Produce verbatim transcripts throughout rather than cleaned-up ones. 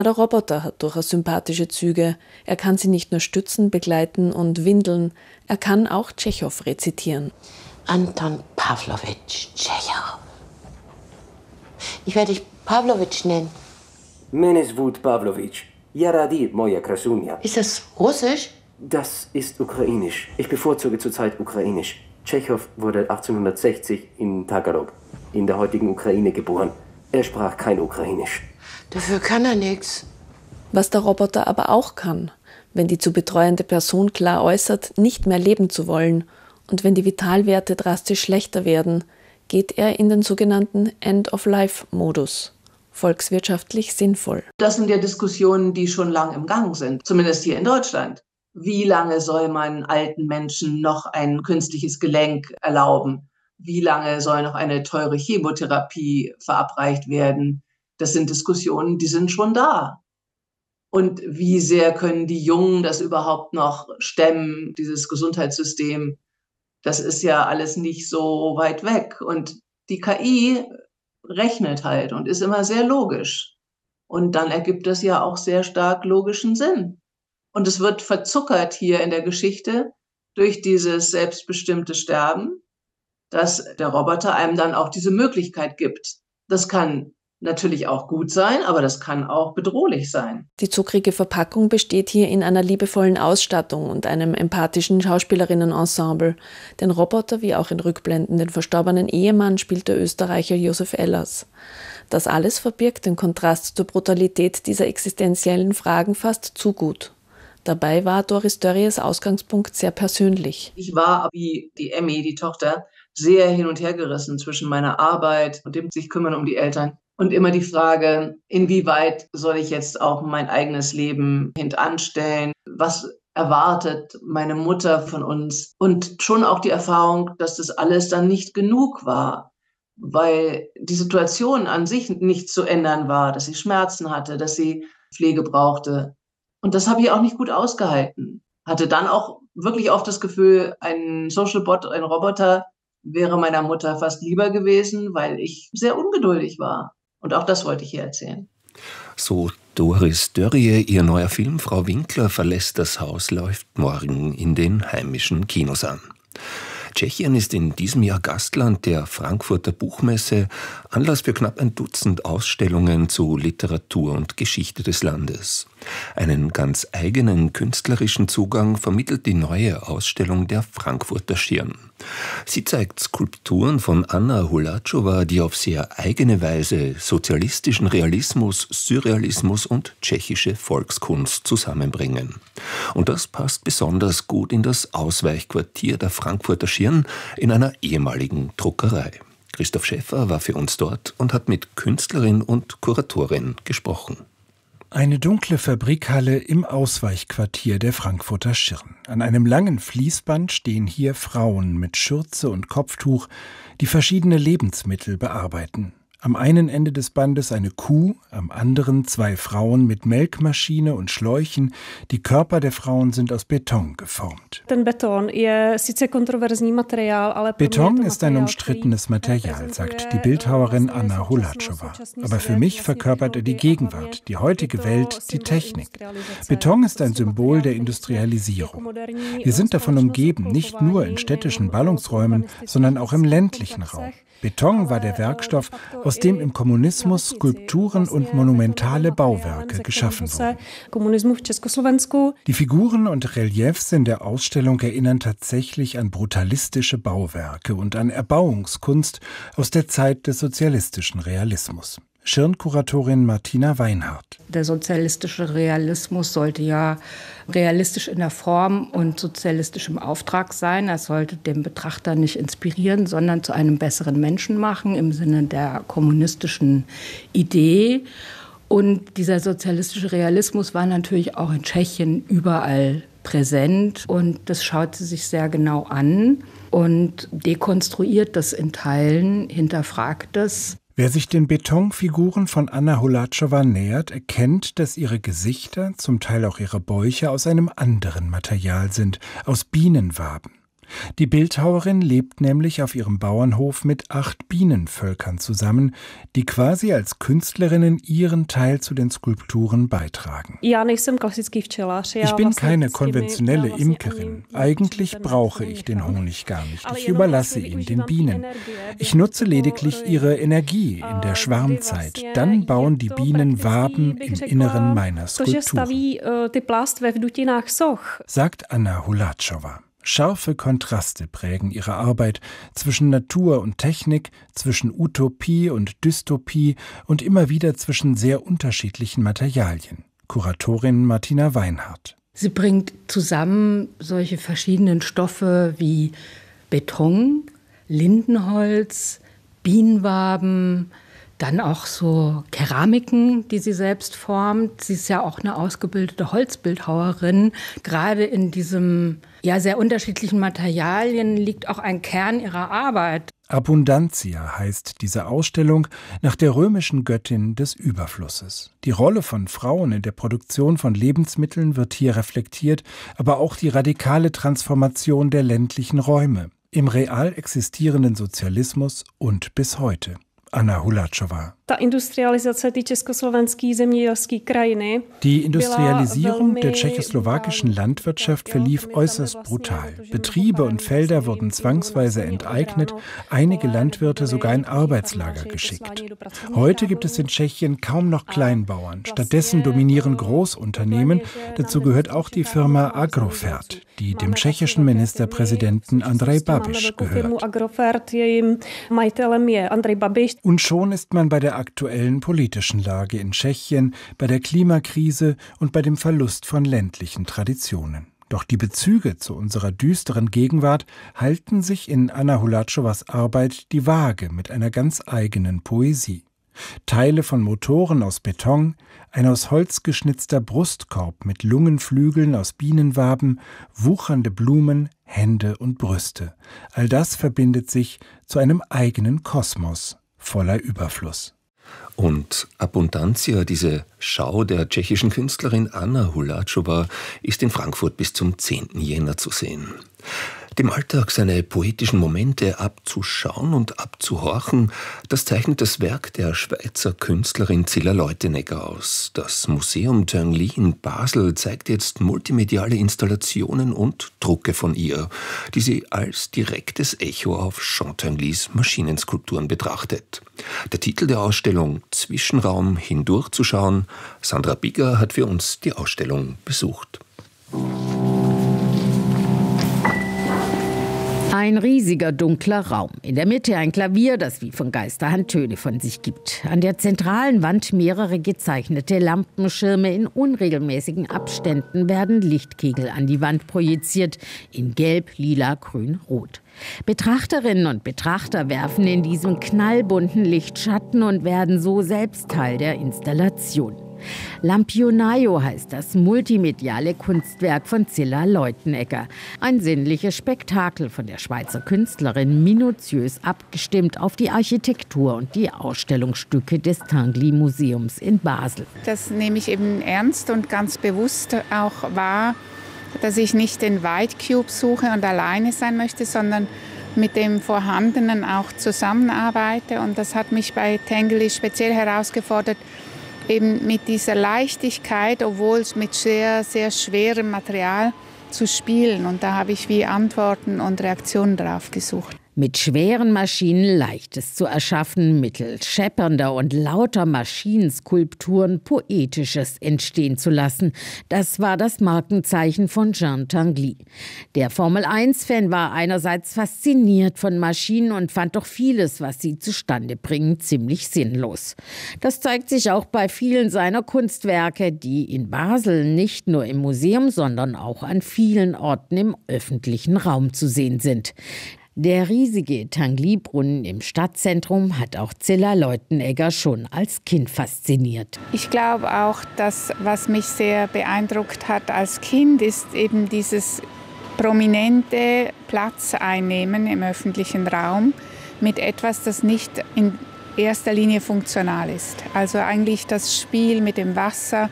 Der Roboter hat durchaus sympathische Züge. Er kann sie nicht nur stützen, begleiten und windeln, er kann auch Tschechow rezitieren. Anton Pawlowitsch Tschechow. Ich werde dich Pawlowitsch nennen. Меня зовут Pawlowitsch. Я ради, моя красуня. Ist das Russisch? Das ist ukrainisch. Ich bevorzuge zurzeit ukrainisch. Tschechow wurde achtzehnhundertsechzig in Tagalog, in der heutigen Ukraine, geboren. Er sprach kein Ukrainisch. Dafür kann er nichts. Was der Roboter aber auch kann, wenn die zu betreuende Person klar äußert, nicht mehr leben zu wollen und wenn die Vitalwerte drastisch schlechter werden, geht er in den sogenannten End-of-Life-Modus. Volkswirtschaftlich sinnvoll. Das sind ja Diskussionen, die schon lang im Gang sind, zumindest hier in Deutschland. Wie lange soll man alten Menschen noch ein künstliches Gelenk erlauben? Wie lange soll noch eine teure Chemotherapie verabreicht werden? Das sind Diskussionen, die sind schon da. Und wie sehr können die Jungen das überhaupt noch stemmen, dieses Gesundheitssystem? Das ist ja alles nicht so weit weg. Und die K I rechnet halt und ist immer sehr logisch. Und dann ergibt das ja auch sehr stark logischen Sinn. Und es wird verzuckert hier in der Geschichte durch dieses selbstbestimmte Sterben, dass der Roboter einem dann auch diese Möglichkeit gibt. Das kann natürlich auch gut sein, aber das kann auch bedrohlich sein. Die zuckrige Verpackung besteht hier in einer liebevollen Ausstattung und einem empathischen Schauspielerinnenensemble. Den Roboter wie auch in Rückblenden den verstorbenen Ehemann spielt der Österreicher Josef Ellers. Das alles verbirgt den Kontrast zur Brutalität dieser existenziellen Fragen fast zu gut. Dabei war Doris Dörries Ausgangspunkt sehr persönlich. Ich war, wie die Emmy, die Tochter, sehr hin und her gerissen zwischen meiner Arbeit und dem sich kümmern um die Eltern. Und immer die Frage, inwieweit soll ich jetzt auch mein eigenes Leben hintanstellen? Was erwartet meine Mutter von uns? Und schon auch die Erfahrung, dass das alles dann nicht genug war, weil die Situation an sich nicht zu ändern war, dass sie Schmerzen hatte, dass sie Pflege brauchte. Und das habe ich auch nicht gut ausgehalten. Hatte dann auch wirklich oft das Gefühl, ein Social Bot, ein Roboter, wäre meiner Mutter fast lieber gewesen, weil ich sehr ungeduldig war. Und auch das wollte ich hier erzählen. So Doris Dörrie, ihr neuer Film Frau Winkler verlässt das Haus, läuft morgen in den heimischen Kinos an. Tschechien ist in diesem Jahr Gastland der Frankfurter Buchmesse, Anlass für knapp ein Dutzend Ausstellungen zu Literatur und Geschichte des Landes. Einen ganz eigenen künstlerischen Zugang vermittelt die neue Ausstellung der Frankfurter Schirn. Sie zeigt Skulpturen von Anna Holáčová, die auf sehr eigene Weise sozialistischen Realismus, Surrealismus und tschechische Volkskunst zusammenbringen. Und das passt besonders gut in das Ausweichquartier der Frankfurter Schirn in einer ehemaligen Druckerei. Christoph Schäffer war für uns dort und hat mit Künstlerin und Kuratorin gesprochen. Eine dunkle Fabrikhalle im Ausweichquartier der Frankfurter Schirn. An einem langen Fließband stehen hier Frauen mit Schürze und Kopftuch, die verschiedene Lebensmittel bearbeiten. Am einen Ende des Bandes eine Kuh, am anderen zwei Frauen mit Melkmaschine und Schläuchen. Die Körper der Frauen sind aus Beton geformt. Beton ist ein umstrittenes Material, sagt die Bildhauerin Anna Holáčová. Aber für mich verkörpert er die Gegenwart, die heutige Welt, die Technik. Beton ist ein Symbol der Industrialisierung. Wir sind davon umgeben, nicht nur in städtischen Ballungsräumen, sondern auch im ländlichen Raum. Beton war der Werkstoff, aus dem im Kommunismus Skulpturen und monumentale Bauwerke geschaffen wurden. Die Figuren und Reliefs in der Ausstellung erinnern tatsächlich an brutalistische Bauwerke und an Erbauungskunst aus der Zeit des sozialistischen Realismus. Schirnkuratorin Martina Weinhardt. Der sozialistische Realismus sollte ja realistisch in der Form und sozialistisch im Auftrag sein. Er sollte den Betrachter nicht inspirieren, sondern zu einem besseren Menschen machen im Sinne der kommunistischen Idee. Und dieser sozialistische Realismus war natürlich auch in Tschechien überall präsent. Und das schaut sie sich sehr genau an und dekonstruiert das in Teilen, hinterfragt es. Wer sich den Betonfiguren von Anna Holáčová nähert, erkennt, dass ihre Gesichter, zum Teil auch ihre Bäuche, aus einem anderen Material sind, aus Bienenwaben. Die Bildhauerin lebt nämlich auf ihrem Bauernhof mit acht Bienenvölkern zusammen, die quasi als Künstlerinnen ihren Teil zu den Skulpturen beitragen. Ich bin keine konventionelle Imkerin. Eigentlich brauche ich den Honig gar nicht. Ich überlasse ihn den Bienen. Ich nutze lediglich ihre Energie in der Schwarmzeit. Dann bauen die Bienen Waben im Inneren meiner Skulpturen, sagt Anna Huláčová. Scharfe Kontraste prägen ihre Arbeit zwischen Natur und Technik, zwischen Utopie und Dystopie und immer wieder zwischen sehr unterschiedlichen Materialien. Kuratorin Martina Weinhardt. Sie bringt zusammen solche verschiedenen Stoffe wie Beton, Lindenholz, Bienenwaben, dann auch so Keramiken, die sie selbst formt. Sie ist ja auch eine ausgebildete Holzbildhauerin. Gerade in diesem ja, sehr unterschiedlichen Materialien liegt auch ein Kern ihrer Arbeit. Abundantia heißt diese Ausstellung nach der römischen Göttin des Überflusses. Die Rolle von Frauen in der Produktion von Lebensmitteln wird hier reflektiert, aber auch die radikale Transformation der ländlichen Räume im real existierenden Sozialismus und bis heute. Anna Huláčová. Die Industrialisierung der tschechoslowakischen Landwirtschaft verlief äußerst brutal. Betriebe und Felder wurden zwangsweise enteignet, einige Landwirte sogar in Arbeitslager geschickt. Heute gibt es in Tschechien kaum noch Kleinbauern. Stattdessen dominieren Großunternehmen. Dazu gehört auch die Firma Agrofert, die dem tschechischen Ministerpräsidenten Andrej Babiš gehört. Und schon ist man bei der aktuellen politischen Lage in Tschechien, bei der Klimakrise und bei dem Verlust von ländlichen Traditionen. Doch die Bezüge zu unserer düsteren Gegenwart halten sich in Anna Huláčovás Arbeit die Waage mit einer ganz eigenen Poesie. Teile von Motoren aus Beton, ein aus Holz geschnitzter Brustkorb mit Lungenflügeln aus Bienenwaben, wuchernde Blumen, Hände und Brüste. All das verbindet sich zu einem eigenen Kosmos voller Überfluss. Und Abundantia, diese Schau der tschechischen Künstlerin Anna Huláčová, ist in Frankfurt bis zum zehnten Jänner zu sehen. Dem Alltag seine poetischen Momente abzuschauen und abzuhorchen, das zeichnet das Werk der Schweizer Künstlerin Cilla Leutenegger aus. Das Museum Tinguely in Basel zeigt jetzt multimediale Installationen und Drucke von ihr, die sie als direktes Echo auf Jean Tinguelys Maschinenskulpturen betrachtet. Der Titel der Ausstellung Zwischenraum hindurchzuschauen. Sandra Bigger hat für uns die Ausstellung besucht. Ein riesiger, dunkler Raum. In der Mitte ein Klavier, das wie von Geisterhand Töne von sich gibt. An der zentralen Wand mehrere gezeichnete Lampenschirme. In unregelmäßigen Abständen werden Lichtkegel an die Wand projiziert. In Gelb, Lila, Grün, Rot. Betrachterinnen und Betrachter werfen in diesem knallbunten Licht Schatten und werden so selbst Teil der Installation. Lampionaio heißt das multimediale Kunstwerk von Cilla Leutenegger. Ein sinnliches Spektakel von der Schweizer Künstlerin, minutiös abgestimmt auf die Architektur und die Ausstellungsstücke des Tinguely-Museums in Basel. Das nehme ich eben ernst und ganz bewusst auch wahr, dass ich nicht den White Cube suche und alleine sein möchte, sondern mit dem Vorhandenen auch zusammenarbeite. Und das hat mich bei Tinguely speziell herausgefordert, eben mit dieser Leichtigkeit, obwohl es mit sehr, sehr schwerem Material zu spielen. Und da habe ich wie Antworten und Reaktionen drauf gesucht. Mit schweren Maschinen Leichtes zu erschaffen, mittels scheppernder und lauter Maschinenskulpturen Poetisches entstehen zu lassen. Das war das Markenzeichen von Jean Tinguely. Der Formel eins Fan war einerseits fasziniert von Maschinen und fand doch vieles, was sie zustande bringen, ziemlich sinnlos. Das zeigt sich auch bei vielen seiner Kunstwerke, die in Basel nicht nur im Museum, sondern auch an vielen Orten im öffentlichen Raum zu sehen sind. Der riesige Tinguely-Brunnen im Stadtzentrum hat auch Cilla Leutenegger schon als Kind fasziniert. Ich glaube auch, dass was mich sehr beeindruckt hat als Kind, ist eben dieses prominente Platz einnehmen im öffentlichen Raum mit etwas, das nicht in erster Linie funktional ist. Also eigentlich das Spiel mit dem Wasser,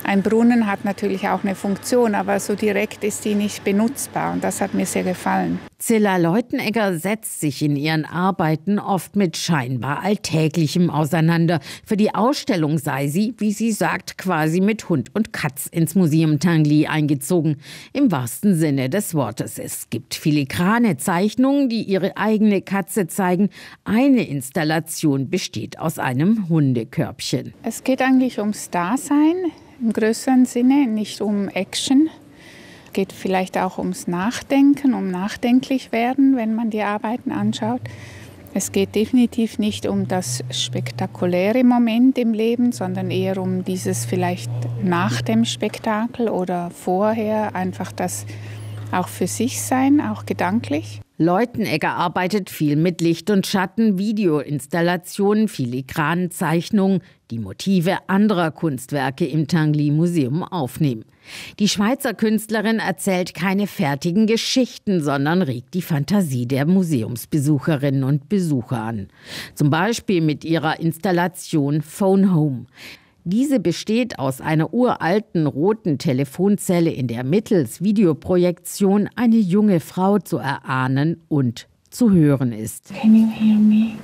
Ein Brunnen hat natürlich auch eine Funktion, aber so direkt ist die nicht benutzbar und das hat mir sehr gefallen. Zilla Leutenegger setzt sich in ihren Arbeiten oft mit scheinbar Alltäglichem auseinander. Für die Ausstellung sei sie, wie sie sagt, quasi mit Hund und Katz ins Museum Tinguely eingezogen. Im wahrsten Sinne des Wortes. Es gibt filigrane Zeichnungen, die ihre eigene Katze zeigen. Eine Installation besteht aus einem Hundekörbchen. Es geht eigentlich ums Dasein. Im größeren Sinne, nicht um Action. Es geht vielleicht auch ums Nachdenken, um nachdenklich werden, wenn man die Arbeiten anschaut. Es geht definitiv nicht um das spektakuläre Moment im Leben, sondern eher um dieses vielleicht nach dem Spektakel oder vorher, einfach das auch für sich sein, auch gedanklich. Leutenegger arbeitet viel mit Licht und Schatten, Videoinstallationen, filigranen Zeichnungen, die Motive anderer Kunstwerke im Tinguely Museum aufnehmen. Die Schweizer Künstlerin erzählt keine fertigen Geschichten, sondern regt die Fantasie der Museumsbesucherinnen und Besucher an. Zum Beispiel mit ihrer Installation Phone Home. Diese besteht aus einer uralten roten Telefonzelle, in der mittels Videoprojektion eine junge Frau zu erahnen und zu hören ist. Can you hear me,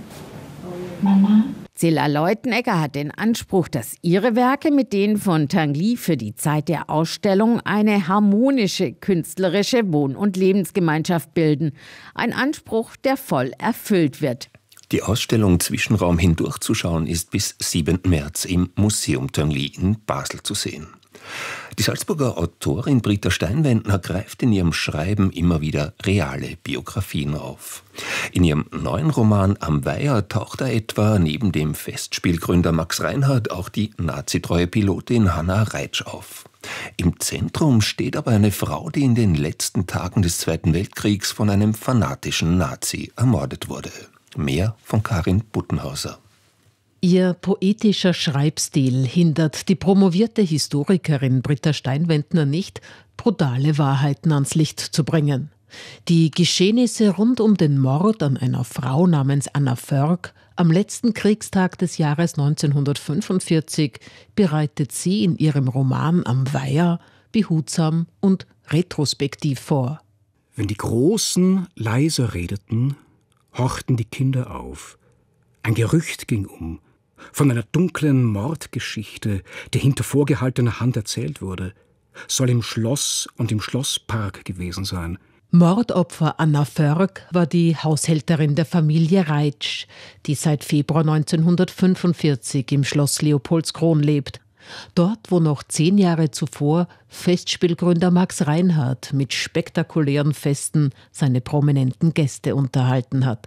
Mama? Zilla Leutenegger hat den Anspruch, dass ihre Werke mit denen von Tinguely für die Zeit der Ausstellung eine harmonische künstlerische Wohn- und Lebensgemeinschaft bilden. Ein Anspruch, der voll erfüllt wird. Die Ausstellung Zwischenraum hindurchzuschauen ist bis siebenten März im Museum Tinguely in Basel zu sehen. Die Salzburger Autorin Britta Steinwendner greift in ihrem Schreiben immer wieder reale Biografien auf. In ihrem neuen Roman Am Weiher taucht da etwa neben dem Festspielgründer Max Reinhardt auch die nazitreue Pilotin Hanna Reitsch auf. Im Zentrum steht aber eine Frau, die in den letzten Tagen des Zweiten Weltkriegs von einem fanatischen Nazi ermordet wurde. Mehr von Karin Buttenhauser. Ihr poetischer Schreibstil hindert die promovierte Historikerin Britta Steinwendner nicht, brutale Wahrheiten ans Licht zu bringen. Die Geschehnisse rund um den Mord an einer Frau namens Anna Förg am letzten Kriegstag des Jahres neunzehnhundertfünfundvierzig bereitet sie in ihrem Roman Am Weiher behutsam und retrospektiv vor. Wenn die Großen leiser redeten, horchten die Kinder auf. Ein Gerücht ging um, von einer dunklen Mordgeschichte, die hinter vorgehaltener Hand erzählt wurde, soll im Schloss und im Schlosspark gewesen sein. Mordopfer Anna Förg war die Haushälterin der Familie Reitsch, die seit Februar neunzehnhundertfünfundvierzig im Schloss Leopoldskron lebt. Dort, wo noch zehn Jahre zuvor Festspielgründer Max Reinhardt mit spektakulären Festen seine prominenten Gäste unterhalten hat.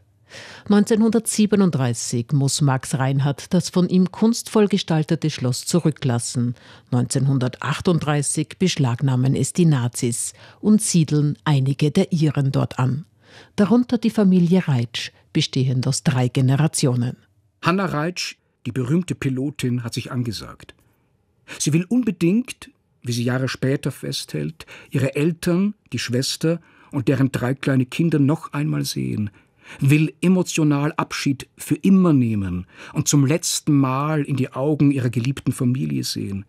neunzehnhundertsiebenunddreißig muss Max Reinhardt das von ihm kunstvoll gestaltete Schloss zurücklassen. neunzehnhundertachtunddreißig beschlagnahmen es die Nazis und siedeln einige der Iren dort an. Darunter die Familie Reitsch, bestehend aus drei Generationen. Hanna Reitsch, die berühmte Pilotin, hat sich angesagt. Sie will unbedingt, wie sie Jahre später festhält, ihre Eltern, die Schwester und deren drei kleine Kinder noch einmal sehen, will emotional Abschied für immer nehmen und zum letzten Mal in die Augen ihrer geliebten Familie sehen.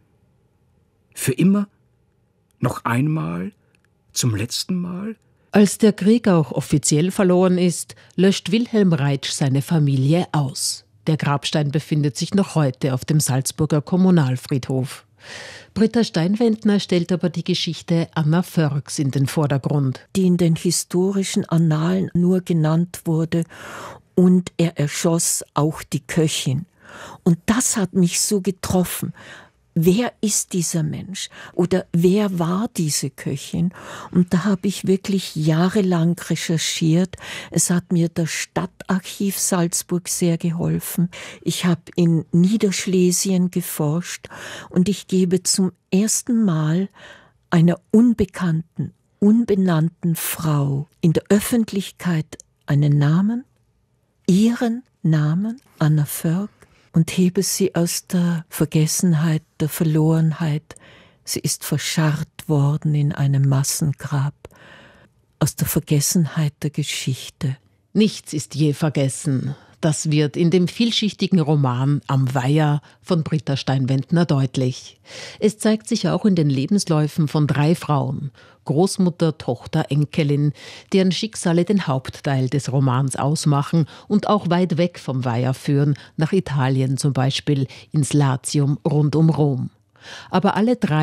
Für immer? Noch einmal? Zum letzten Mal? Als der Krieg auch offiziell verloren ist, löscht Wilhelm Reitsch seine Familie aus. Der Grabstein befindet sich noch heute auf dem Salzburger Kommunalfriedhof. Britta Steinwendner stellt aber die Geschichte Anna Förgs in den Vordergrund. Die in den historischen Annalen nur genannt wurde, und er erschoss auch die Köchin. Und das hat mich so getroffen. Wer ist dieser Mensch? Oder wer war diese Köchin? Und da habe ich wirklich jahrelang recherchiert. Es hat mir das Stadtarchiv Salzburg sehr geholfen. Ich habe in Niederschlesien geforscht und ich gebe zum ersten Mal einer unbekannten, unbenannten Frau in der Öffentlichkeit einen Namen, ihren Namen, Anna Förg, und hebe sie aus der Vergessenheit, der Verlorenheit. Sie ist verscharrt worden in einem Massengrab, aus der Vergessenheit der Geschichte. Nichts ist je vergessen. Das wird in dem vielschichtigen Roman Am Weiher von Britta Steinwendner deutlich. Es zeigt sich auch in den Lebensläufen von drei Frauen, Großmutter, Tochter, Enkelin, deren Schicksale den Hauptteil des Romans ausmachen und auch weit weg vom Weiher führen, nach Italien zum Beispiel, ins Latium rund um Rom. Aber alle drei